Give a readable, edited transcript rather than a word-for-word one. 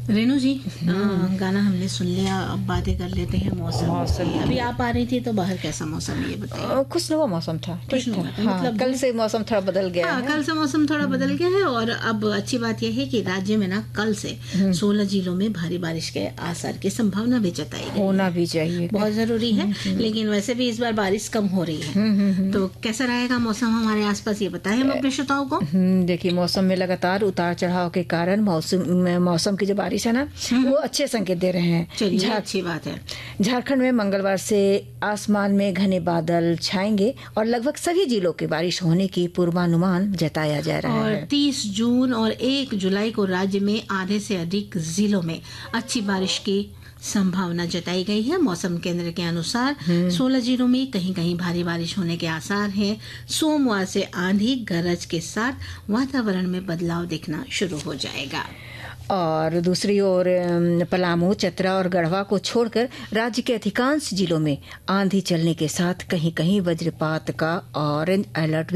रेनू जी, गाना हमने सुन लिया, अब बातें कर लेते हैं मौसम की। अभी आप आ रही थी तो बाहर कैसा मौसम है ये बताइए। खुशनुमा मौसम था, ठीक था। हाँ, मतलब कल से मौसम थोड़ा बदल गया है। कल से मौसम थोड़ा बदल गया है। और अब अच्छी बात यह है कि राज्य में ना कल से 16 जिलों में भारी बारिश के आसार की संभावना भी जताई गई होना भी चाहिए, बहुत जरूरी है। लेकिन वैसे भी इस बार बारिश कम हो रही है, तो कैसा रहेगा मौसम हमारे आसपास ये बताएं हम अपने श्रोताओं को। देखिए, मौसम में लगातार उतार चढ़ाव के कारण मौसम की जो बारिश है ना, वो अच्छे संकेत दे रहे हैं। चलिए, अच्छी बात है। झारखंड में मंगलवार से आसमान में घने बादल छाएंगे और लगभग सभी जिलों की बारिश होने की पूर्वानुमान जताया जा रहा है। 30 जून और 1 जुलाई को राज्य में आधे से अधिक जिलों में अच्छी बारिश की संभावना जताई गई है। मौसम केंद्र के अनुसार 16 जिलों में कहीं कहीं भारी बारिश होने के आसार हैं। सोमवार से आंधी गरज के साथ वातावरण में बदलाव दिखना शुरू हो जाएगा। और दूसरी ओर पलामू, चतरा और गढ़वा को छोड़कर राज्य के अधिकांश जिलों में आंधी चलने के साथ कहीं कहीं वज्रपात का ऑरेंज अलर्ट